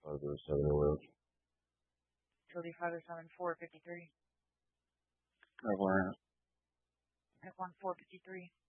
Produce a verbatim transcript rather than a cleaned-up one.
five oh seven oh eight. Utility five oh seven four fifty-three. Avalanche. F one four fifty-three.